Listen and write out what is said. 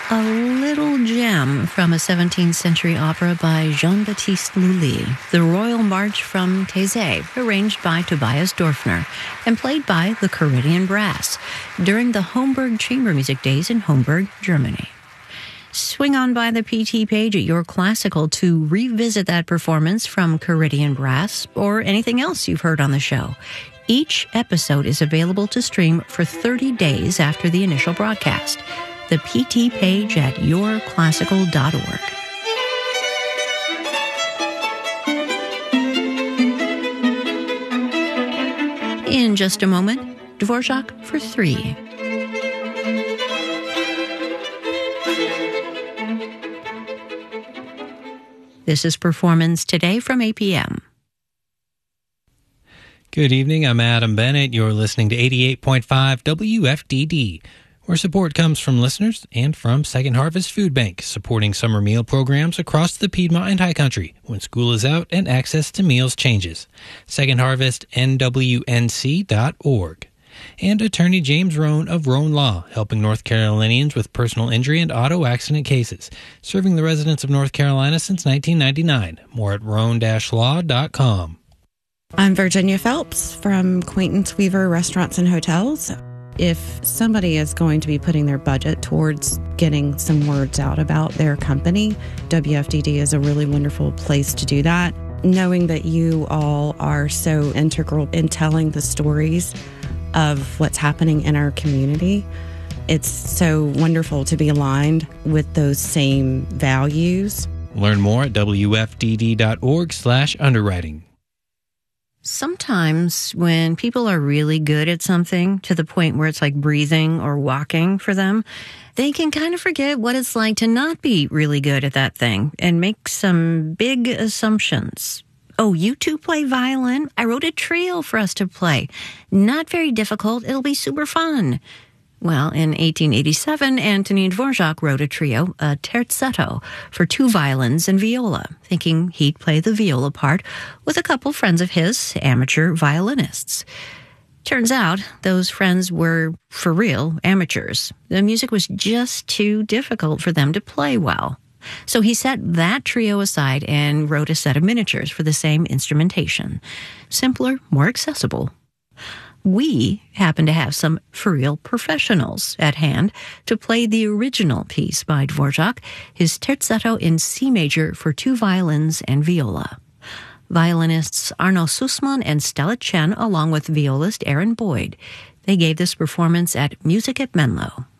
A little gem from a 17th century opera by Jean-Baptiste Lully, the Royal March from Taizé, arranged by Tobias Dorfner and played by the Caridian Brass during the Homburg Chamber Music Days in Homburg, Germany. Swing on by the PT page at Your Classical to revisit that performance from Caridian Brass or anything else you've heard on the show. Each episode is available to stream for 30 days after the initial broadcast. The PT page at yourclassical.org. In just a moment, Dvorak for 3. This is Performance Today from APM. Good evening, I'm Adam Bennett. You're listening to 88.5 WFDD, where support comes from listeners and from Second Harvest Food Bank, supporting summer meal programs across the Piedmont and High Country when school is out and access to meals changes. SecondHarvestNWNC.org. And Attorney James Rohn of Rohn Law, helping North Carolinians with personal injury and auto accident cases, serving the residents of North Carolina since 1999. More at rohn-law.com. I'm Virginia Phelps from Quaintance Weaver Restaurants and Hotels. If somebody is going to be putting their budget towards getting some words out about their company, WFDD is a really wonderful place to do that. Knowing that you all are so integral in telling the stories of what's happening in our community, it's so wonderful to be aligned with those same values. Learn more at wfdd.org/underwriting. Sometimes when people are really good at something to the point where it's like breathing or walking for them, they can kind of forget what it's like to not be really good at that thing and make some big assumptions. Oh, you two play violin? I wrote a trio for us to play. Not very difficult. It'll be super fun. Well, in 1887, Antonin Dvorak wrote a trio, a terzetto, for 2 violins and viola, thinking he'd play the viola part with a couple friends of his, amateur violinists. Turns out those friends were, for real, amateurs. The music was just too difficult for them to play well. So he set that trio aside and wrote a set of miniatures for the same instrumentation. Simpler, more accessible. We happen to have some for real professionals at hand to play the original piece by Dvorak, his terzetto in C major for 2 violins and viola. Violinists Arno Sussman and Stella Chen, along with violist Aaron Boyd. They gave this performance at Music at Menlo.